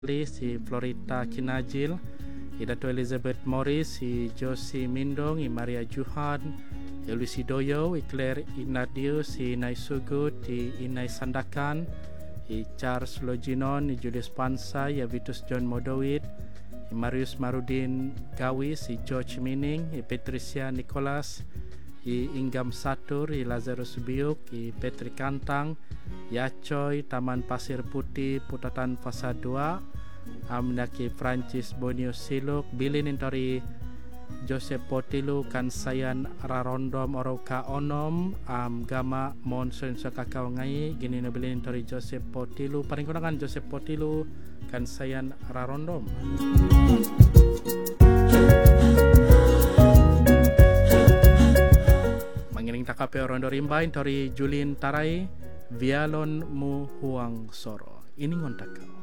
si Florita Kinajil, Dato Elizabeth Morris, si Josie Mindong, Maria Juhan, Lucy Doyo, Claire Inadio, si Inai Sugut, Inai Sandakan, Charles Loginon, Julius Pansa, Vitus John Modowit, Marius Marudin Gawi, si George Mining, Patricia Nicholas, Inggam Satur, Lazarus Biuk, Patrick Kantang, Yacoy, Taman Pasir Putih, Putatan Fasa 2, Amnaki Francis Bonio Siluk, Bilin Intori Joseph Potilu, Kansayan Rarondom Oroka Onom, Gama Monson Sakakau Ngai, Gini Bilin Intori Joseph Potilu, paling kurang Joseph Potilu, Kansayan Rarondom. Mangiling takape Rondo Rimbain Tori Julin Tarai, Vialon Mu Huang Soro. Ini ngontak.